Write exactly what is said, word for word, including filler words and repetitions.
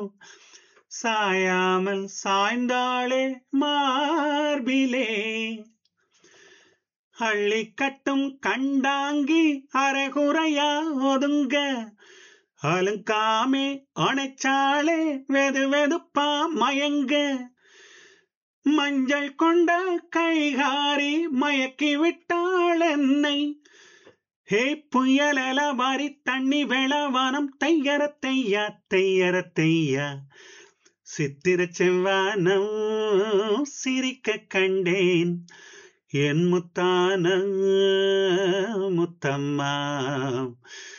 சாயாமல் சாய்ந்தாளே மார்பிலே அள்ளி கட்டும் கண்டாங்கி அரைகுறையா ஒதுங்க அலுங்காமே அணைச்சாளே வெது வெதுப்பா மயங்க மஞ்சள் கொண்ட கைகாரி மயக்கி விட்டாள் என்னை ஹே புயலல மாறி தண்ணி வேளவானம் தையர தையா தையர தையா சித்திர செவ்வானம் சிரிக்க கண்டேன் என் முத்தான முத்தம்மா